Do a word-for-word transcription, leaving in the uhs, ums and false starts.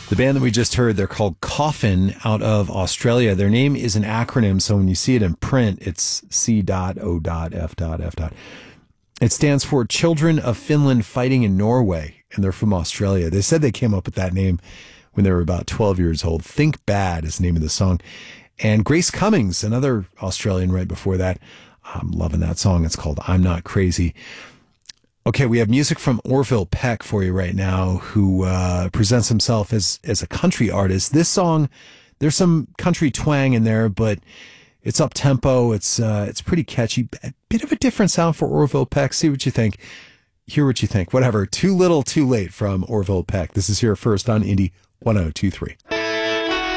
The band that we just heard, they're called Coffin out of Australia. Their name is an acronym, so when you see it in print, it's C O F F. It stands for Children of Finland Fighting in Norway, and they're from Australia. They said they came up with that name when they were about twelve years old. Think Bad is the name of the song. And Grace Cummings, another Australian right before that. I'm loving that song. It's called I'm Not Crazy. Okay, we have music from Orville Peck for you right now, who uh, presents himself as, as a country artist. This song, there's some country twang in there, but it's up-tempo. It's uh, it's pretty catchy. A bit of a different sound for Orville Peck. See what you think. Hear what you think. Whatever. Too Little, Too Late from Orville Peck. This is here first on Indie one oh two three.